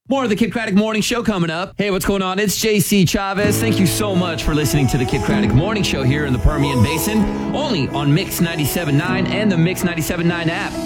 More of the Kid Craddock Morning Show coming up. Hey, what's going on? It's JC Chavez. Thank you so much for listening to the Kid Craddock Morning Show here in the Permian Basin, only on Mix 97.9 and the Mix 97.9 app.